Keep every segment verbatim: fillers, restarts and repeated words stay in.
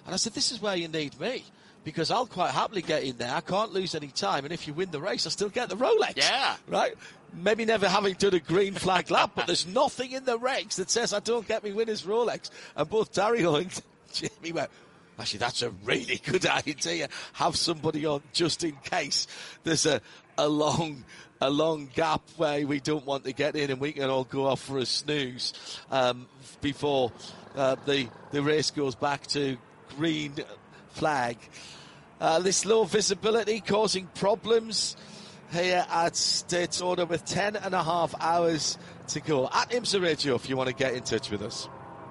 And I said, this is where you need me, because I'll quite happily get in there. I can't lose any time. And if you win the race, I still get the Rolex. Yeah. Right? Maybe never having done a green flag lap, but there's nothing in the regs that says I don't get me winner's Rolex. And both Dario and Jamie went, actually, that's a really good idea. Have somebody on just in case there's a, a long a long gap where we don't want to get in and we can all go off for a snooze um, before uh, the, the race goes back to green flag. Uh, this low visibility causing problems here at Daytona with ten and a half hours to go. At IMSA Radio if you want to get in touch with us.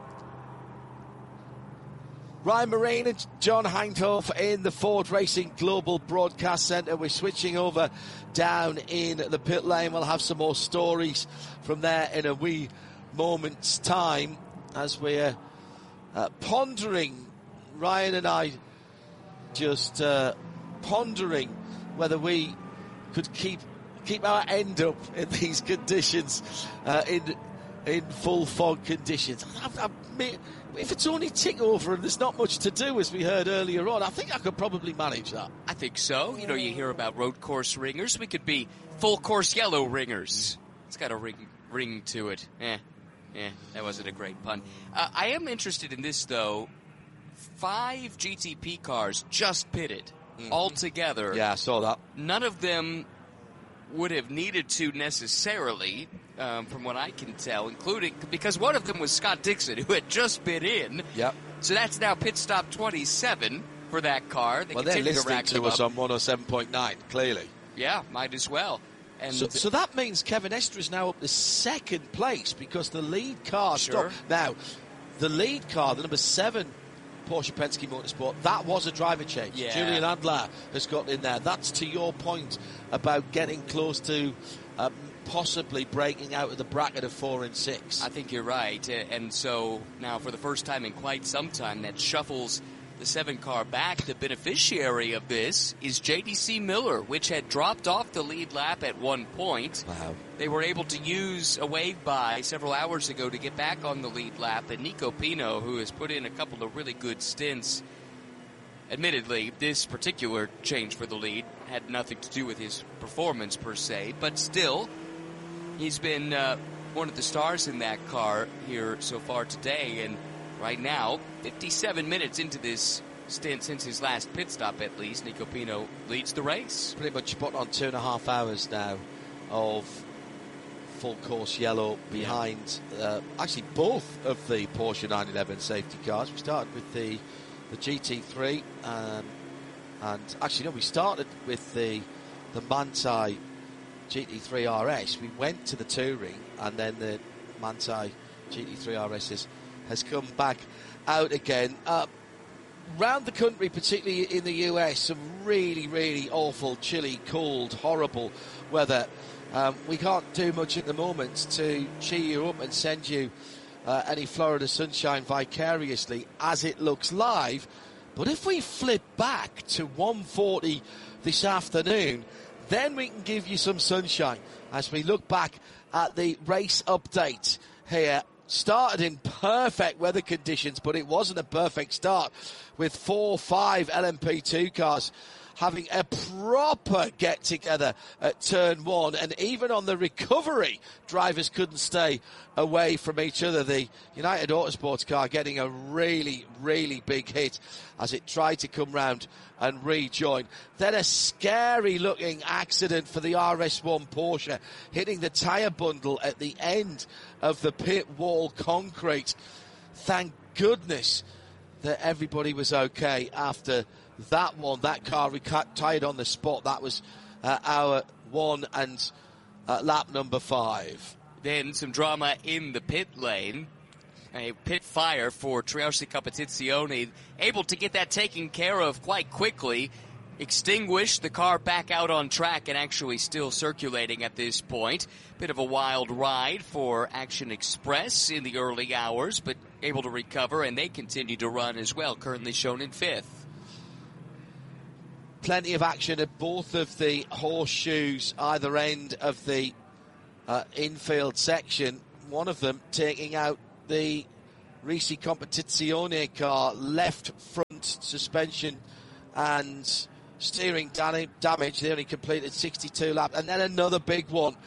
Ryan Marine and John Hindhaugh in the Ford Racing Global Broadcast Centre. We're switching over down in the pit lane. We'll have some more stories from there in a wee moment's time as we're uh, pondering, Ryan and I just uh, pondering whether we could keep keep our end up in these conditions, uh, in in full fog conditions. I, I, I, if it's only tick over and there's not much to do, as we heard earlier on, I think I could probably manage that. I think so. You know, you hear about road course ringers. We could be full course yellow ringers. It's got a ring ring to it. Eh, eh, that wasn't a great pun. Uh, I am interested in this, though. Five G T P cars just pitted mm-hmm. all together. Yeah, I saw that. None of them would have needed to necessarily, um, from what I can tell, including because one of them was Scott Dixon, who had just been in. Yep. So that's now pit stop twenty-seven for that car. They well, they're listening to, to us on one oh seven point nine, clearly. Yeah, might as well. And so, so that means Kevin Estre is now up to second place because the lead car sure. stopped. Now, the lead car, the number seven Porsche Penske Motorsport, that was a driver change. Yeah. Julian Adler has got in there. That's to your point about getting close to um, possibly breaking out of the bracket of four and six. I think you're right. And so now for the first time in quite some time, that shuffles the seven car back. The beneficiary of this is J D C Miller, which had dropped off the lead lap at one point. Wow. They were able to use a wave by several hours ago to get back on the lead lap. And Nico Pino, who has put in a couple of really good stints, admittedly, this particular change for the lead had nothing to do with his performance per se, but still, he's been uh, one of the stars in that car here so far today. And right now, fifty-seven minutes into this stint since his last pit stop at least, Nico Pino leads the race. Pretty much put on two and a half hours now of full course yellow behind uh, actually both of the Porsche nine eleven safety cars. We started with the the G T three um, and actually no we started with the the Manthey G T three R S. We went to the Touring and then the Manthey G T three R S has, has come back out again. Uh, round the country, particularly in the U S, some really really awful, chilly, cold, horrible weather. Um, we can't do much at the moment to cheer you up and send you uh, any Florida sunshine vicariously as it looks live. But if we flip back to one forty this afternoon, then we can give you some sunshine as we look back at the race update here. Started in perfect weather conditions, but it wasn't a perfect start with four, five L M P two cars having a proper get-together at turn one. And even on the recovery, drivers couldn't stay away from each other. The United Autosports car getting a really, really big hit as it tried to come round and rejoin. Then a scary-looking accident for the R S one Porsche, hitting the tyre bundle at the end of the pit wall concrete. Thank goodness that everybody was okay after that one. That car retired on the spot. That was uh, our one and uh, lap number five. Then some drama in the pit lane. A pit fire for Triarsi Competizione, able to get that taken care of quite quickly. Extinguished the car back out on track and actually still circulating at this point. Bit of a wild ride for Action Express in the early hours, but able to recover, and they continue to run as well, currently shown in fifth. Plenty of action at both of the horseshoes, either end of the uh, infield section. One of them taking out the Risi Competizione car left front suspension and steering damage. They only completed sixty-two laps. And then another big one.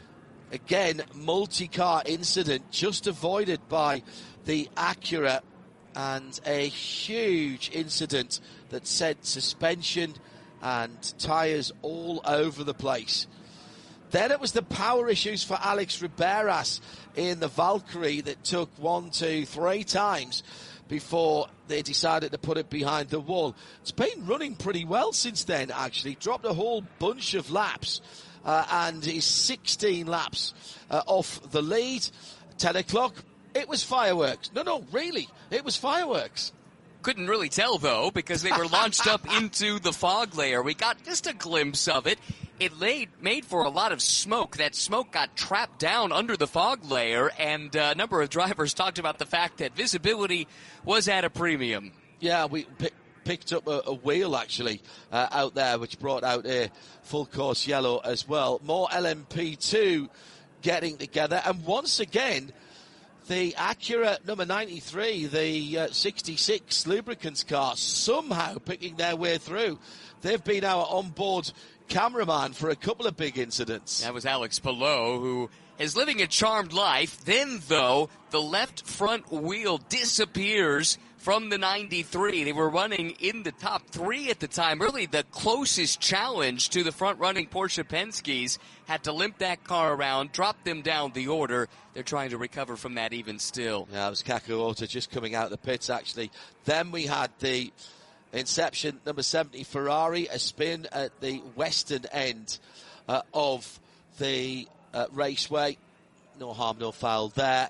Again, multi-car incident just avoided by the Acura, and a huge incident that sent suspension and tyres all over the place. Then it was the power issues for Alex Riberas in the Valkyrie that took one, two, three times before they decided to put it behind the wall. It's been running pretty well since then, actually. Dropped a whole bunch of laps uh, and is sixteen laps uh, off the lead. ten o'clock, it was fireworks. No, no, really, it was fireworks. Couldn't really tell, though, because they were launched up into the fog layer. We got just a glimpse of it. It laid, made for a lot of smoke. That smoke got trapped down under the fog layer, and a number of drivers talked about the fact that visibility was at a premium. Yeah, we pick, picked up a, a wheel, actually, uh, out there, which brought out a full course yellow as well. More L M P two getting together, and once again, the Acura number ninety-three, the uh, sixty-six lubricants car, somehow picking their way through. They've been our onboard cameraman for a couple of big incidents. That was Alex Palou, who is living a charmed life. Then, though, the left front wheel disappears from the ninety-three. They were running in the top three at the time. Really the closest challenge to the front-running Porsche Penske's. Had to limp that car around, drop them down the order. They're trying to recover from that even still. Yeah, it was Kakaoto just coming out of the pits, actually. Then we had the Inception number seventy Ferrari, a spin at the western end uh, of the uh, raceway. No harm, no foul there.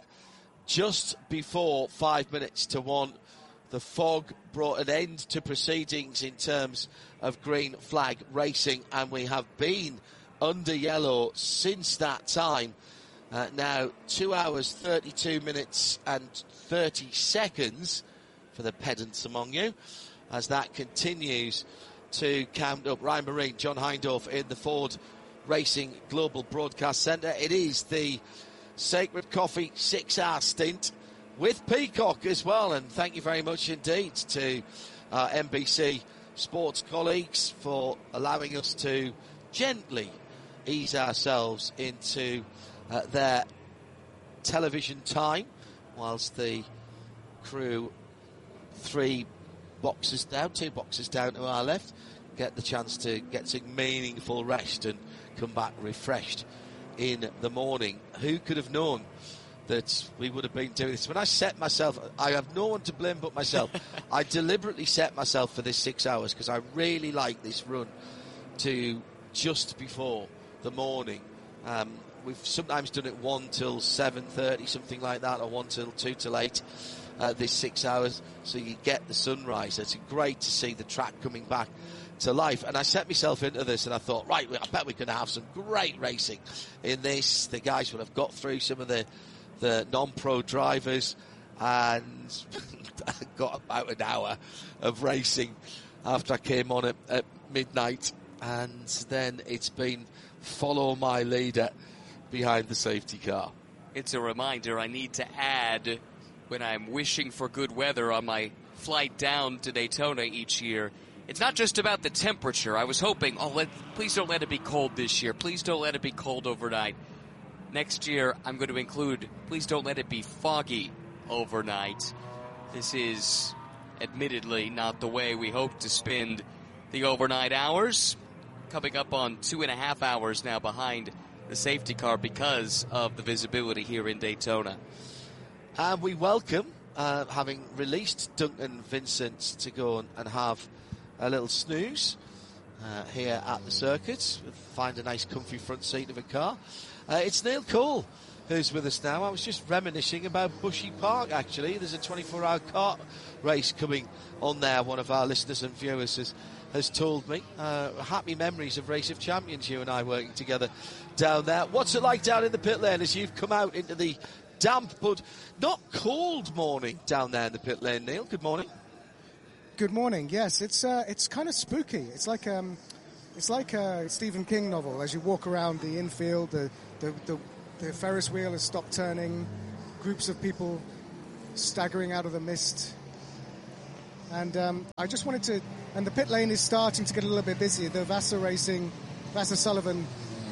Just before five minutes to one, the fog brought an end to proceedings in terms of green flag racing, and we have been under yellow since that time. Uh, now, two hours, thirty-two minutes and thirty seconds for the pedants among you, as that continues to count up. Ryan Marine, John Hindhaugh in the Ford Racing Global Broadcast Centre. It is the Sacred Coffee six-hour stint with Peacock as well, and thank you very much indeed to our N B C Sports colleagues for allowing us to gently ease ourselves into uh, their television time, whilst the crew three boxes down, two boxes down to our left, get the chance to get some meaningful rest and come back refreshed in the morning. Who could have known that we would have been doing this? When I set myself, I have no one to blame but myself. I deliberately set myself for this six hours because I really like this run to just before the morning. Um, we've sometimes done it one till seven thirty, something like that, or one till two till eight. Uh, this six hours, so you get the sunrise. It's great to see the track coming back to life. And I set myself into this, and I thought, right, I bet we're going to have some great racing in this. The guys will have got through some of the the non-pro drivers, and got about an hour of racing after I came on at, at midnight, and then it's been follow my leader behind the safety car. It's a reminder I need to add when I'm wishing for good weather on my flight down to Daytona each year. It's not just about the temperature. I was hoping, oh, let, please don't let it be cold this year. Please don't let it be cold overnight. Next year, I'm going to include, please don't let it be foggy overnight. This is admittedly not the way we hope to spend the overnight hours. Coming up on two and a half hours now behind the safety car because of the visibility here in Daytona. And we welcome, uh, having released Duncan Vincent to go on and have a little snooze uh, here at the circuit, find a nice comfy front seat of a car. Uh, it's Neil Cole who's with us now. I was just reminiscing about Bushy Park, actually. There's a twenty-four hour kart race coming on there, one of our listeners and viewers has, has told me. Uh, happy memories of Race of Champions, you and I working together down there. What's it like down in the pit lane as you've come out into the damp but not cold morning down there in the pit lane, Neil? Good morning. Good morning. Yes, it's uh, it's kind of spooky. It's like um, it's like a Stephen King novel. As you walk around the infield, the the, the the Ferris wheel has stopped turning. Groups of people staggering out of the mist. And um, I just wanted to, and the pit lane is starting to get a little bit busy. The Vassar Racing, Vassar Sullivan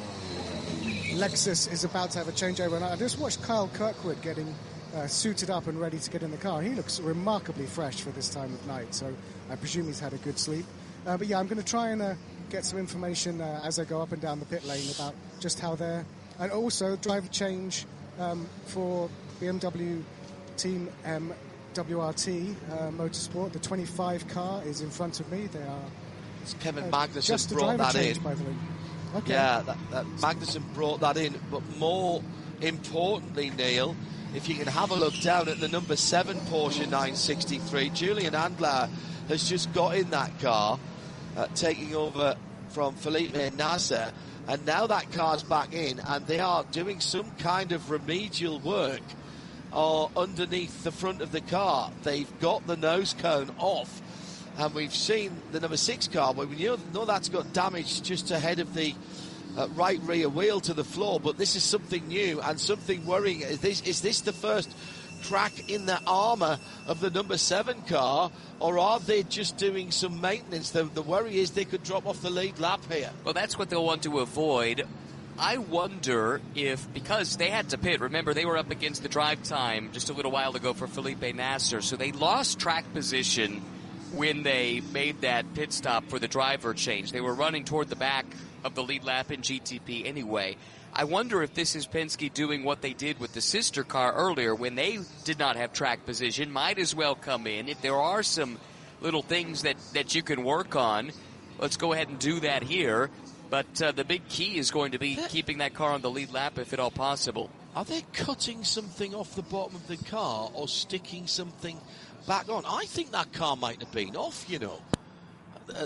Lexus is about to have a changeover. And I just watched Kyle Kirkwood getting uh, suited up and ready to get in the car. He looks remarkably fresh for this time of night, so I presume he's had a good sleep. Uh, but yeah, I'm going to try and uh, get some information uh, as I go up and down the pit lane about just how they're, and also driver change um, for B M W Team M. W R T uh, Motorsport. The twenty-five car is in front of me. They are. It's Kevin uh, Magnussen just a brought that change, in. By the way. Okay. Yeah, that, that Magnussen brought that in. But more importantly, Neil, if you can have a look down at the number seven Porsche nine sixty-three, Julian Andler has just got in that car, uh, taking over from Felipe Nasser, and now that car's back in, and they are doing some kind of remedial work or underneath the front of the car. They've got the nose cone off, and we've seen the number six car, but we know, know that's got damage just ahead of the uh, right rear wheel to the floor. But this is something new and something worrying. Is this, is this the first crack in the armour of the number seven car, or are they just doing some maintenance? The, the worry is they could drop off the lead lap here. Well, that's what they'll want to avoid. I wonder if, because they had to pit, remember they were up against the drive time just a little while ago for Felipe Nasser, so they lost track position when they made that pit stop for the driver change. They were running toward the back of the lead lap in G T P anyway. I wonder if this is Penske doing what they did with the sister car earlier when they did not have track position. Might as well come in. If there are some little things that, that you can work on, let's go ahead and do that here. But uh, the big key is going to be keeping that car on the lead lap if at all possible. Are they cutting something off the bottom of the car or sticking something back on? I think that car might have been off, you know. Uh,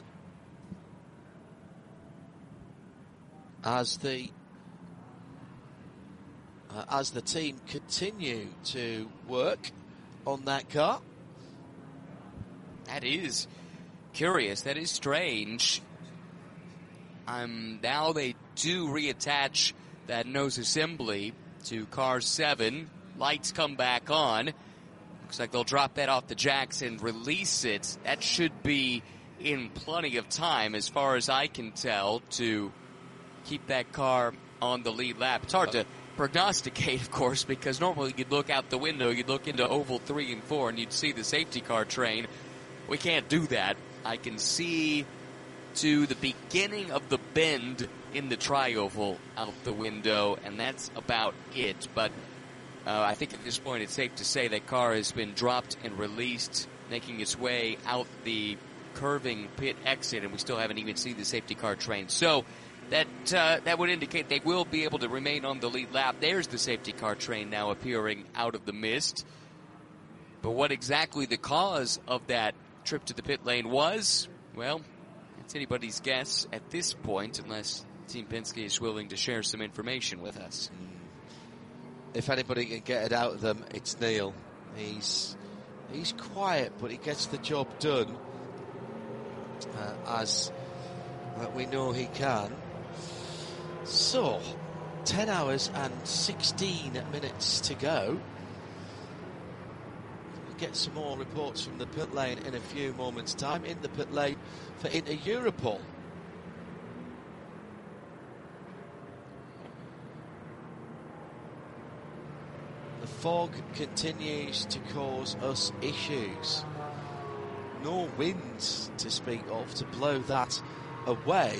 as the uh, as the team continue to work on that car. That is curious. That is strange. Um, now they do reattach that nose assembly to car seven. Lights come back on. Looks like they'll drop that off the jacks and release it. That should be in plenty of time, as far as I can tell, to keep that car on the lead lap. It's hard to prognosticate, of course, because normally you'd look out the window, you'd look into oval three and four, and you'd see the safety car train. We can't do that. I can see to the beginning of the bend in the tri-oval out the window, and that's about it. But uh, I think at this point it's safe to say that car has been dropped and released, making its way out the curving pit exit, and we still haven't even seen the safety car train. So that uh, that would indicate they will be able to remain on the lead lap. There's the safety car train now appearing out of the mist. But what exactly the cause of that trip to the pit lane was, well, it's anybody's guess at this point, unless Team Penske is willing to share some information with us. If anybody can get it out of them, it's Neil. He's he's quiet, but he gets the job done, uh, as uh, we know he can. So, ten hours and sixteen minutes to go. We'll get some more reports from the pit lane in a few moments' time. In the pit lane for Inter Europol. The fog continues to cause us issues. No winds to speak of to blow that away.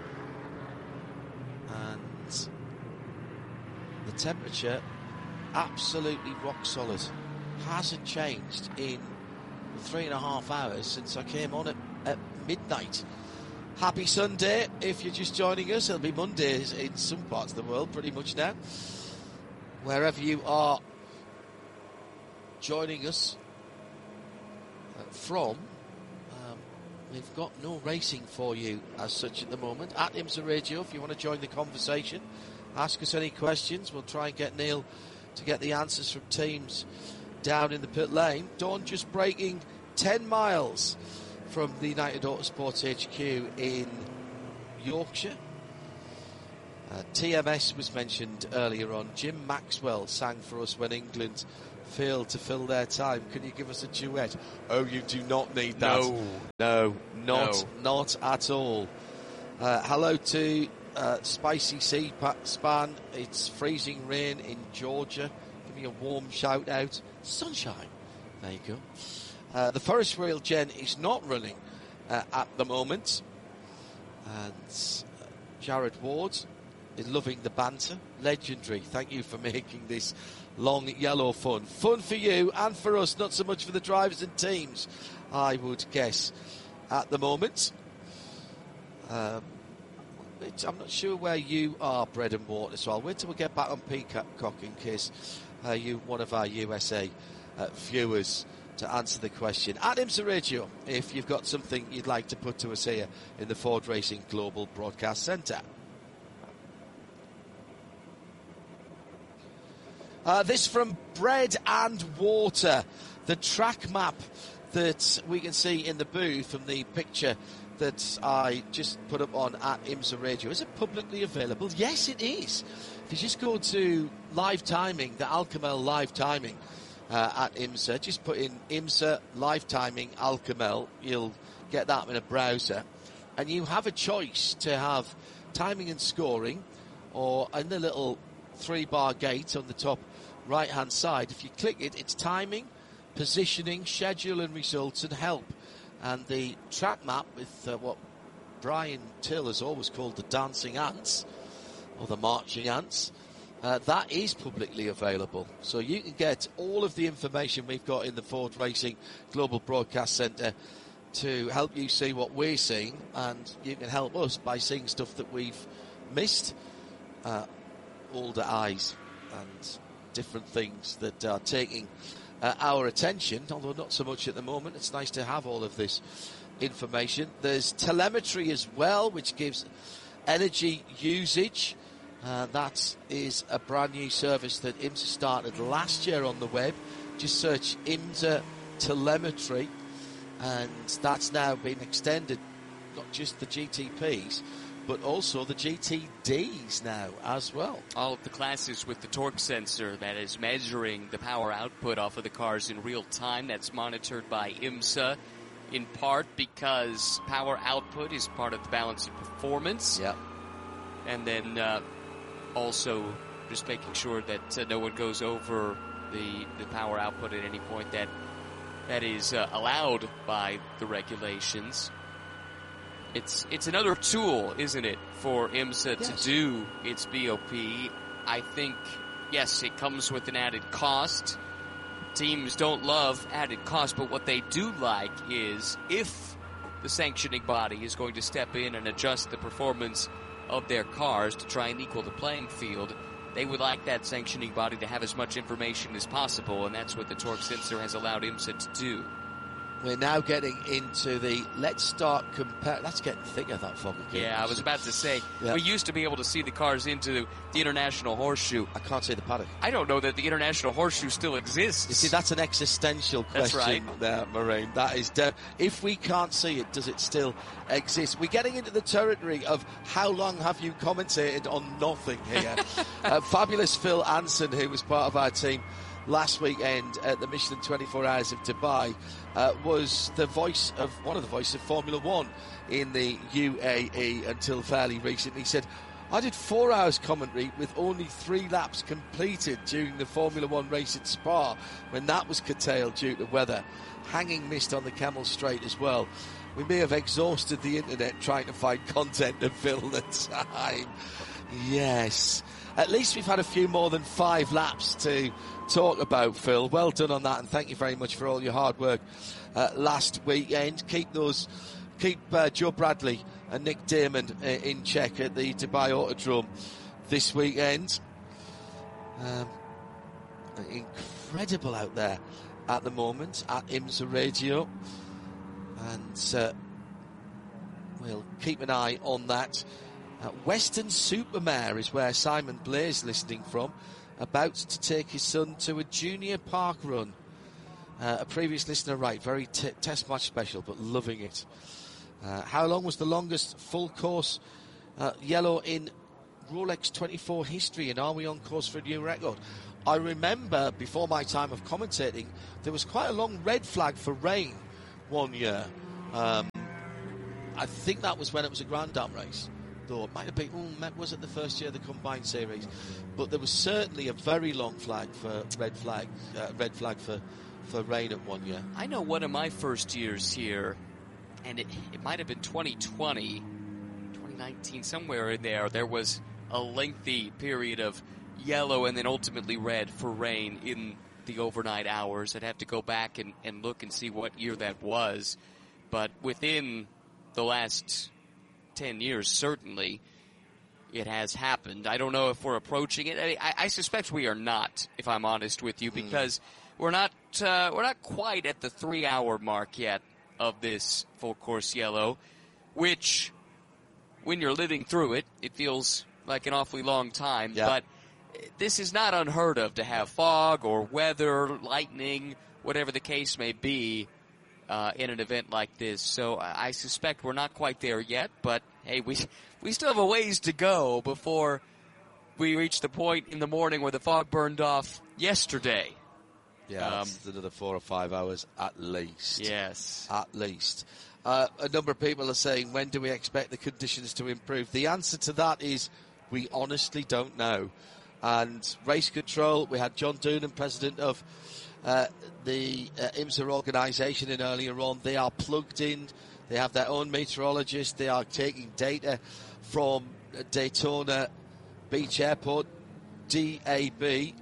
And the temperature absolutely rock solid. Hasn't changed in three and a half hours since I came on at, at midnight. Happy Sunday if you're just joining us. It'll be Mondays in some parts of the world pretty much now. Wherever you are joining us uh, from, um, we've got no racing for you as such at the moment. At IMSA Radio, if you want to join the conversation, ask us any questions. We'll try and get Neil to get the answers from teams down in the pit lane. Dawn just breaking ten miles from the United Autosport H Q in Yorkshire. Uh, T M S was mentioned earlier on. Jim Maxwell sang for us when England Phil to fill their time. Can you give us a duet? Oh, you do not need that. No. No, not, No. not at all. Uh, hello to uh, Spicy Sea pa- Span. It's freezing rain in Georgia. Give me a warm shout out. Sunshine. There you go. Uh, the Forest Rail Gen is not running uh, at the moment. And uh, Jared Ward is loving the banter. Legendary. Thank you for making this long yellow fun. Fun for you and for us, not so much for the drivers and teams, I would guess, at the moment. Um, it's, I'm not sure where you are, bread and water, so I'll wait till we get back on Peacock in case uh, you one of our U S A uh, viewers to answer the question. At IMSA Radio, if you've got something you'd like to put to us here in the Ford Racing Global Broadcast Centre. Uh, this from Bread and Water, the track map that we can see in the booth from the picture that I just put up on at IMSA Radio. Is it publicly available? Yes, it is. If you just go to live timing, the Alcamel live timing uh, at IMSA, just put in IMSA live timing Alcamel, you'll get that in a browser, and you have a choice to have timing and scoring, or in the little three-bar gate on the top right-hand side. If you click it, it's timing, positioning, schedule and results, and help. And the track map with uh, what Brian Till has always called the dancing ants, or the marching ants, uh, that is publicly available. So you can get all of the information we've got in the Ford Racing Global Broadcast Centre to help you see what we're seeing, and you can help us by seeing stuff that we've missed, uh, older eyes and different things that are taking uh, our attention, although not so much at the moment. It's nice to have all of this information. There's telemetry as well, which gives energy usage. Uh, that is a brand new service that IMSA started last year on the web. Just search IMSA telemetry, and that's now been extended, not just the G T Ps, but also the G T Ds now as well. All of the classes with the torque sensor that is measuring the power output off of the cars in real time. That's monitored by IMSA, in part because power output is part of the balance of performance. Yep. And then uh, also just making sure that uh, no one goes over the, the power output at any point that that is uh, allowed by the regulations. It's it's another tool, isn't it, for IMSA yes. to do its B O P. I think, yes, it comes with an added cost. Teams don't love added cost, but what they do like is if the sanctioning body is going to step in and adjust the performance of their cars to try and equal the playing field, they would like that sanctioning body to have as much information as possible, and that's what the torque sensor has allowed IMSA to do. We're now getting into the let's start compare. That's getting thicker, that fog again. Yeah, I was about to say, yeah. we used to be able to see the cars into the International Horseshoe. I can't see the paddock. I don't know that the International Horseshoe still exists. You see, that's an existential question. That's right. There, Moraine. That is de- if we can't see it, does it still exist? We're getting into the territory of how long have you commentated on nothing here. uh, fabulous Phil Anson, who was part of our team last weekend at the Michelin twenty-four Hours of Dubai, uh, was the voice of one of the voices of Formula One in the U A E until fairly recently. He said, I did four hours commentary with only three laps completed during the Formula One race at Spa when that was curtailed due to weather. Hanging mist on the Camel Straight as well. We may have exhausted the internet trying to find content to fill the time. Yes. At least we've had a few more than five laps to talk about, Phil. Well done on that, and thank you very much for all your hard work uh, last weekend. Keep those, keep uh, Joe Bradley and Nick Damon uh, in check at the Dubai Autodrome this weekend. Um, incredible out there at the moment at IMSA Radio, and uh, we'll keep an eye on that. Uh, Western Supermare is where Simon Blair's listening from, about to take his son to a junior park run. Uh, a previous listener, right, very t- test match special, but loving it. Uh, how long was the longest full course uh, yellow in Rolex twenty-four history, and are we on course for a new record? I remember before my time of commentating, there was quite a long red flag for rain one year. Um, I think that was when it was a Grand Dam race. Though it might have been, oh, was it the first year of the combined series? But there was certainly a very long flag for red flag, uh, red flag for, for rain at one year. I know one of my first years here, and it, it might have been twenty twenty, twenty nineteen, somewhere in there, there was a lengthy period of yellow and then ultimately red for rain in the overnight hours. I'd have to go back and, and look and see what year that was. But within the last ten years, certainly, it has happened. I don't know if we're approaching it. I, I, I suspect we are not, if I'm honest with you, because mm. we're not uh, we're not quite at the three-hour mark yet of this full course yellow, which, when you're living through it, it feels like an awfully long time. Yeah. But this is not unheard of to have fog or weather, lightning, whatever the case may be, uh, in an event like this. So I suspect we're not quite there yet, but hey, we we still have a ways to go before we reach the point in the morning where the fog burned off yesterday. Yeah, Um, that's another four or five hours at least. Yes. At least. Uh, a number of people are saying, when do we expect the conditions to improve? The answer to that is, we honestly don't know. And race control, we had John Doonan, president of uh, the uh, IMSA organisation, in earlier on. They are plugged in. They have their own meteorologist. They are taking data from Daytona Beach Airport, D A B,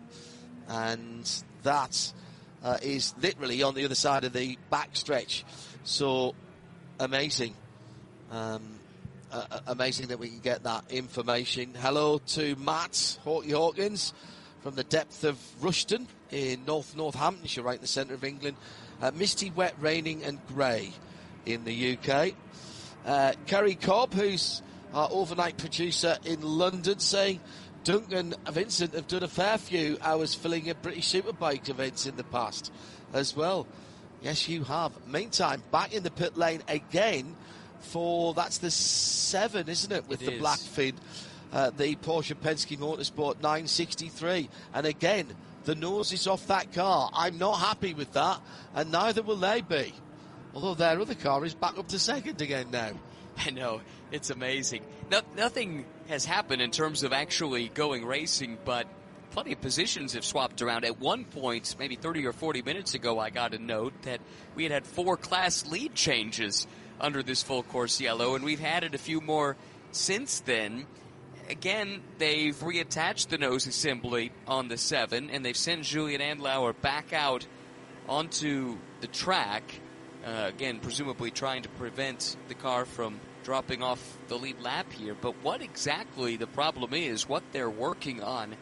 and that uh, is literally on the other side of the backstretch. So amazing. Um, uh, amazing that we can get that information. Hello to Matt Hawkey Hawkins from the depth of Rushton in North Northamptonshire, right in the centre of England. Uh, misty, wet, raining and grey in the U K. Uh, Kerry Cobb, who's our overnight producer in London, saying Duncan and Vincent have done a fair few hours filling in British Superbike events in the past as well. Yes, you have. Meantime, back in the pit lane again for, that's the seven, isn't it, with it the is. black fin, uh, the Porsche Penske Motorsport nine sixty-three. And again, the nose is off that car. I'm not happy with that, and neither will they be. Although their other car is back up to second again now. I know, it's amazing. No, nothing has happened in terms of actually going racing, but plenty of positions have swapped around. At one point, maybe thirty or forty minutes ago, I got a note that we had had four class lead changes under this full course yellow, and we've added a few more since then. Again, they've reattached the nose assembly on the seven, and they've sent Julian Andlauer back out onto the track, uh, again, presumably trying to prevent the car from dropping off the lead lap here. But what exactly the problem is, what they're working on,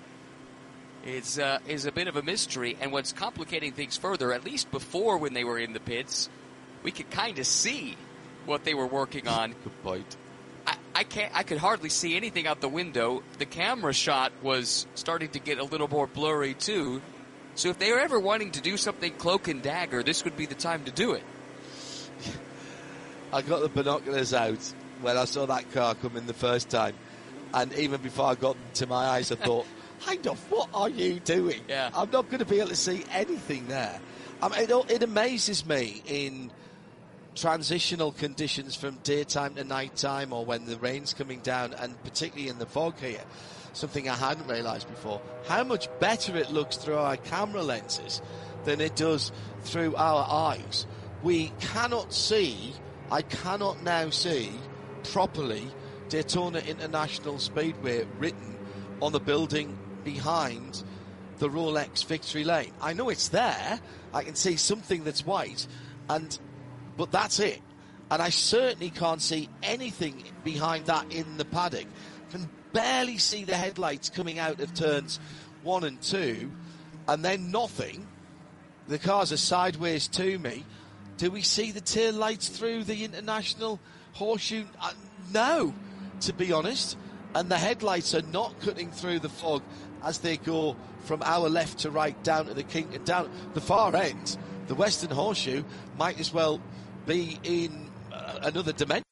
is, uh, is a bit of a mystery. And what's complicating things further, at least before when they were in the pits, we could kind of see what they were working on. Good point. I, I can't. I could hardly see anything out the window. The camera shot was starting to get a little more blurry too. So if they were ever wanting to do something cloak and dagger, this would be the time to do it. I got the binoculars out when I saw that car come in the first time, and even before I got to my eyes, I thought, Hindhaugh, what are you doing? Yeah. I'm not going to be able to see anything there. I mean, it, it amazes me in transitional conditions from daytime to nighttime, or when the rain's coming down, and particularly in the fog here, something I hadn't realised before, how much better it looks through our camera lenses than it does through our eyes. We cannot see, I cannot now see properly Daytona International Speedway written on the building behind the Rolex victory lane. I know it's there, I can see something that's white, and but that's it. And I certainly can't see anything behind that in the paddock. Can barely see the headlights coming out of turns one and two, and then nothing. The cars are sideways to me. Do we see the tail lights through the International Horseshoe? Uh, no, to be honest. And the headlights are not cutting through the fog as they go from our left to right down to the King and down the far end. The Western Horseshoe might as well be in uh, another dimension.